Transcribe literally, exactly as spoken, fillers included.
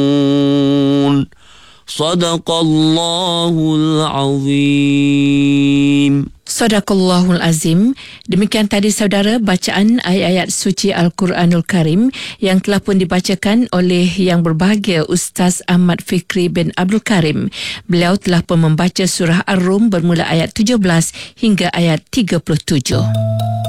Sadaqallahul Azim. Sadaqallahul Azim. Demikian tadi saudara bacaan ayat-ayat suci Al-Quranul Karim yang telah pun dibacakan oleh yang berbahagia Ustaz Ahmad Fikri bin Abdul Karim. Beliau telah pun membaca surah Ar-Rum bermula ayat tujuh belas hingga ayat tiga puluh tujuh.